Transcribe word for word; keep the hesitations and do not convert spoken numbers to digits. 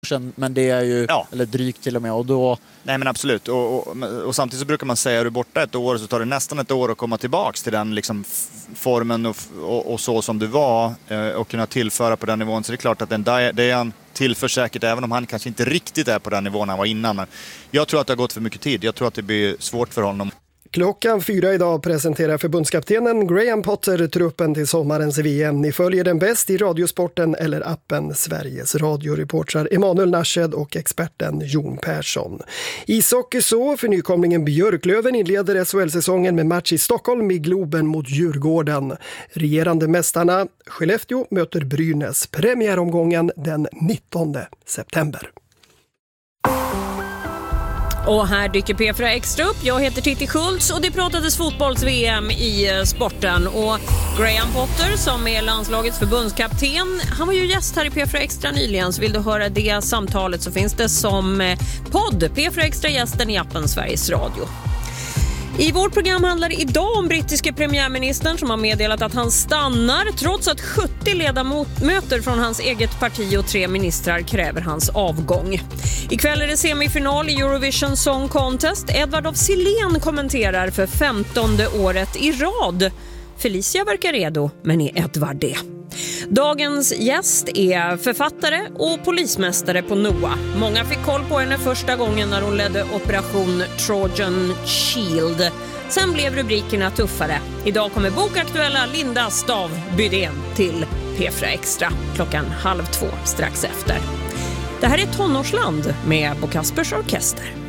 sedan, men det är ju, ja. eller drygt till och med, och då... Nej men absolut, och, och, och samtidigt så brukar man säga att du är borta ett år så tar det nästan ett år att komma tillbaks till den liksom formen och, och, och så som du var eh, och kunna tillföra på den nivån. Så det är klart att den, det är han tillför säkert, även om han kanske inte riktigt är på den nivån han var innan. Men jag tror att det har gått för mycket tid, jag tror att det blir svårt för honom. Klockan fyra idag presenterar förbundskaptenen Graham Potter truppen till sommarens V M. Ni följer den bäst i Radiosporten eller appen Sveriges radioreportrar Emanuel Narshed och experten Jon Persson. Ishockey så, för nykomlingen Björklöven inleder S H L-säsongen med match i Stockholm i Globen mot Djurgården. Regerande mästarna Skellefteå möter Brynäs. Premiäromgången den nittonde september. Och här dyker P fyra Extra upp. Jag heter Titti Schultz och det pratades fotbolls-V M i sporten. Och Graham Potter som är landslagets förbundskapten, han var ju gäst här i P fyra Extra nyligen. Så vill du höra det samtalet så finns det som podd P fyra Extra-gästen i appen Sveriges Radio. I vårt program handlar det idag om brittiske premiärministern som har meddelat att han stannar trots att sjuttio ledamöter från hans eget parti och tre ministrar kräver hans avgång. Ikväll är det semifinal i Eurovision Song Contest. Edvard af Sillén kommenterar för femtonde året i rad. Felicia verkar redo, men är Edvard det? Dagens gäst är författare och polismästare på NOA. Många fick koll på henne första gången när hon ledde operation Trojan Shield. Sen blev rubrikerna tuffare. Idag kommer bokaktuella Linda Stav-Bydén till P fyra Extra klockan halv två strax efter. Det här är Tonårsland med Bo Kaspers Orkester.